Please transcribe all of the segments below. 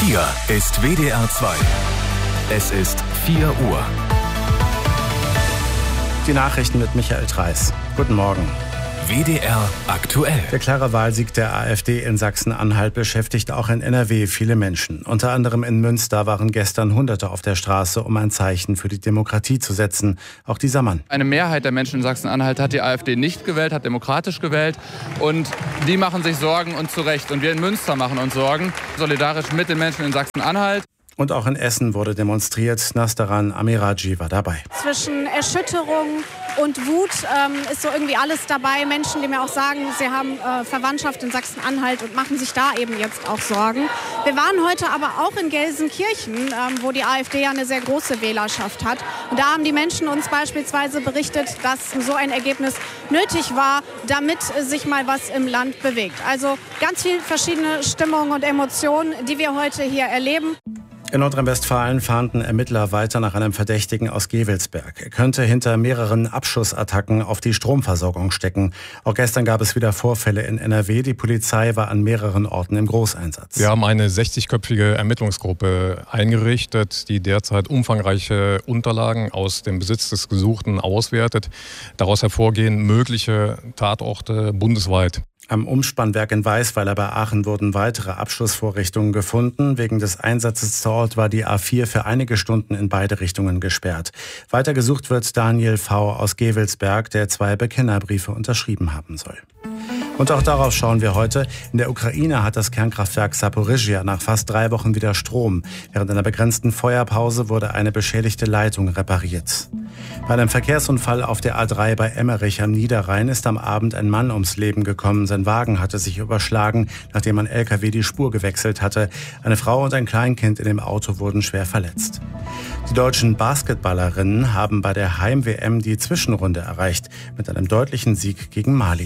Hier ist WDR 2. Es ist 4 Uhr. Die Nachrichten mit Michael Treis. Guten Morgen. WDR aktuell. Der klare Wahlsieg der AfD in Sachsen-Anhalt beschäftigt auch in NRW viele Menschen. Unter anderem in Münster waren gestern Hunderte auf der Straße, um ein Zeichen für die Demokratie zu setzen. Auch dieser Mann. Eine Mehrheit der Menschen in Sachsen-Anhalt hat die AfD nicht gewählt, hat demokratisch gewählt. Und die machen sich Sorgen und zu Recht. Und wir in Münster machen uns Sorgen, solidarisch mit den Menschen in Sachsen-Anhalt. Und auch in Essen wurde demonstriert. Nastaran Amiraji war dabei. Zwischen Erschütterung und Wut ist so irgendwie alles dabei. Menschen, die mir auch sagen, sie haben Verwandtschaft in Sachsen-Anhalt und machen sich da eben jetzt auch Sorgen. Wir waren heute aber auch in Gelsenkirchen, wo die AfD ja eine sehr große Wählerschaft hat. Und da haben die Menschen uns beispielsweise berichtet, dass so ein Ergebnis nötig war, damit sich mal was im Land bewegt. Also ganz viele verschiedene Stimmungen und Emotionen, die wir heute hier erleben. In Nordrhein-Westfalen fahnden Ermittler weiter nach einem Verdächtigen aus Gevelsberg. Er könnte hinter mehreren Abschussattacken auf die Stromversorgung stecken. Auch gestern gab es wieder Vorfälle in NRW. Die Polizei war an mehreren Orten im Großeinsatz. Wir haben eine 60-köpfige Ermittlungsgruppe eingerichtet, die derzeit umfangreiche Unterlagen aus dem Besitz des Gesuchten auswertet. Daraus hervorgehen mögliche Tatorte bundesweit. Am Umspannwerk in Weisweiler bei Aachen wurden weitere Abschussvorrichtungen gefunden. Wegen des Einsatzes vor Ort war die A4 für einige Stunden in beide Richtungen gesperrt. Weiter gesucht wird Daniel V. aus Gevelsberg, der 2 Bekennerbriefe unterschrieben haben soll. Und auch darauf schauen wir heute. In der Ukraine hat das Kernkraftwerk Saporischschja nach fast 3 Wochen wieder Strom. Während einer begrenzten Feuerpause wurde eine beschädigte Leitung repariert. Bei einem Verkehrsunfall auf der A3 bei Emmerich am Niederrhein ist am Abend ein Mann ums Leben gekommen. Sein Wagen hatte sich überschlagen, nachdem ein LKW die Spur gewechselt hatte. Eine Frau und ein Kleinkind in dem Auto wurden schwer verletzt. Die deutschen Basketballerinnen haben bei der Heim-WM die Zwischenrunde erreicht, mit einem deutlichen Sieg gegen Mali.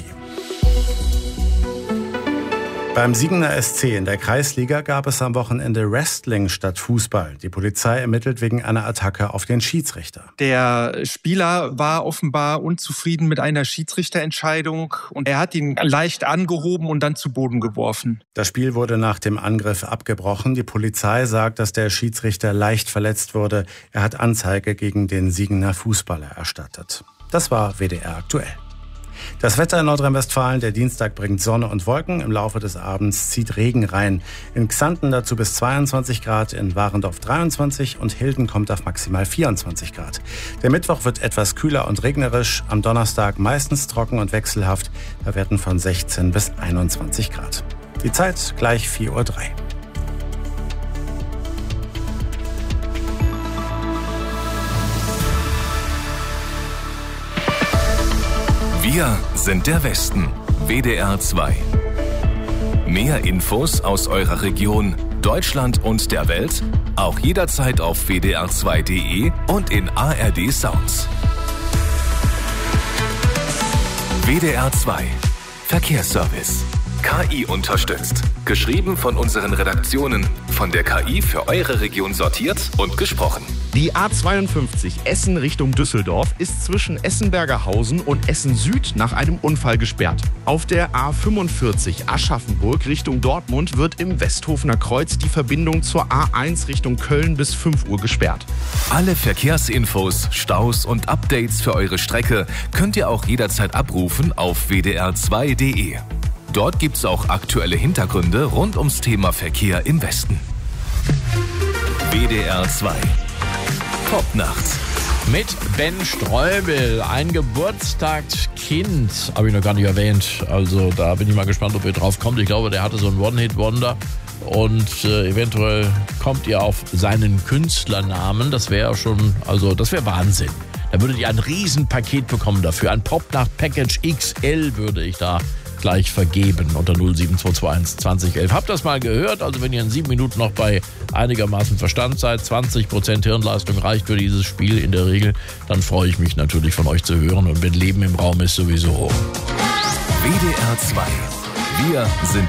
Beim Siegener SC in der Kreisliga gab es am Wochenende Wrestling statt Fußball. Die Polizei ermittelt wegen einer Attacke auf den Schiedsrichter. Der Spieler war offenbar unzufrieden mit einer Schiedsrichterentscheidung und er hat ihn leicht angehoben und dann zu Boden geworfen. Das Spiel wurde nach dem Angriff abgebrochen. Die Polizei sagt, dass der Schiedsrichter leicht verletzt wurde. Er hat Anzeige gegen den Siegener Fußballer erstattet. Das war WDR aktuell. Das Wetter in Nordrhein-Westfalen, der Dienstag bringt Sonne und Wolken. Im Laufe des Abends zieht Regen rein. In Xanten dazu bis 22 Grad, in Warendorf 23 und Hilden kommt auf maximal 24 Grad. Der Mittwoch wird etwas kühler und regnerisch. Am Donnerstag meistens trocken und wechselhaft. Bei Werten von 16 bis 21 Grad. Die Zeit gleich 4:03 Uhr. Wir sind der Westen. WDR 2. Mehr Infos aus eurer Region, Deutschland und der Welt, auch jederzeit auf wdr2.de und in ARD Sounds. WDR 2. Verkehrsservice. KI unterstützt. Geschrieben von unseren Redaktionen. Von der KI für eure Region sortiert und gesprochen. Die A52 Essen Richtung Düsseldorf ist zwischen Essen-Bergerhausen und Essen-Süd nach einem Unfall gesperrt. Auf der A45 Aschaffenburg Richtung Dortmund wird im Westhofener Kreuz die Verbindung zur A1 Richtung Köln bis 5 Uhr gesperrt. Alle Verkehrsinfos, Staus und Updates für eure Strecke könnt ihr auch jederzeit abrufen auf wdr2.de. Dort gibt's auch aktuelle Hintergründe rund ums Thema Verkehr im Westen. WDR 2. Popnacht. Mit Ben Ströbel, ein Geburtstagskind, habe ich noch gar nicht erwähnt. Also da bin ich mal gespannt, ob ihr drauf kommt. Ich glaube, der hatte so ein One-Hit-Wonder und eventuell kommt ihr auf seinen Künstlernamen. Das wäre schon, also das wäre Wahnsinn. Da würdet ihr ein Riesenpaket bekommen dafür. Ein Popnacht-Package XL würde ich da gleich vergeben unter 07221 2011. Habt das mal gehört? Also wenn ihr in 7 Minuten noch bei einigermaßen Verstand seid, 20% Hirnleistung reicht für dieses Spiel in der Regel, dann freue ich mich natürlich von euch zu hören und wenn Leben im Raum ist sowieso. WDR 2. Wir sind